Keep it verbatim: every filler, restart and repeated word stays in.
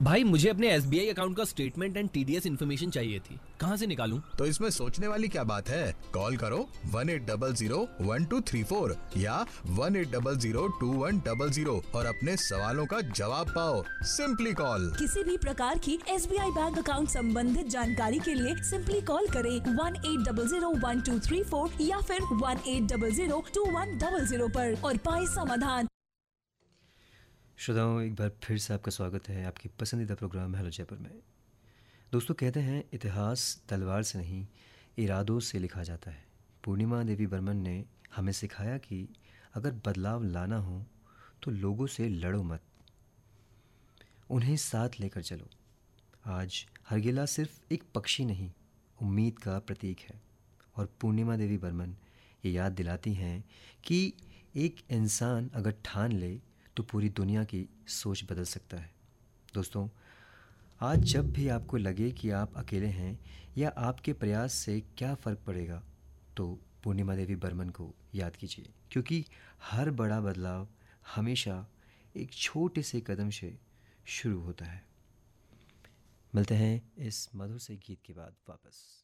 भाई मुझे अपने एस बी आई अकाउंट का statement and T D S information चाहिए थी। कहाँ से निकालूं? तो इसमें सोचने वाली क्या बात है, कॉल करो one eight double zero one two three four या one eight double zero to one double zero और अपने सवालों का जवाब पाओ। Simply call. किसी भी प्रकार की S B I bank account संबंधित जानकारी के लिए सिंपली कॉल करें one eight double zero one two three four या फिर one eight double zero to one double zero पर और पाए समाधान। श्रोताओं, एक बार फिर से आपका स्वागत है आपकी पसंदीदा प्रोग्राम हेलो जयपुर में। दोस्तों, कहते हैं इतिहास तलवार से नहीं इरादों से लिखा जाता है। पूर्णिमा देवी बर्मन ने हमें सिखाया कि अगर बदलाव लाना हो तो लोगों से लड़ो मत, उन्हें साथ लेकर चलो। आज हरगिला सिर्फ एक पक्षी नहीं, उम्मीद का प्रतीक है। और पूर्णिमा देवी बर्मन ये याद दिलाती हैं कि एक इंसान अगर ठान ले तो पूरी दुनिया की सोच बदल सकता है। दोस्तों, आज जब भी आपको लगे कि आप अकेले हैं या आपके प्रयास से क्या फ़र्क पड़ेगा, तो पूर्णिमा देवी बर्मन को याद कीजिए, क्योंकि हर बड़ा बदलाव हमेशा एक छोटे से कदम से शुरू होता है। मिलते हैं इस मधुर से गीत के बाद वापस।